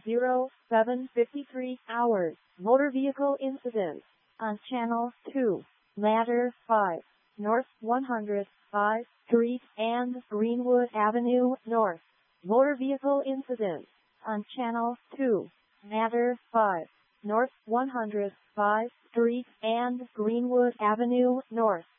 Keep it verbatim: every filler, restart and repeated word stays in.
zero seven fifty-three hours. Motor vehicle incident on Channel two. Matter five. North one hundred fifth Street and Greenwood Avenue North. Motor vehicle incident on Channel two. Matter five. North one hundred fifth Street and Greenwood Avenue North.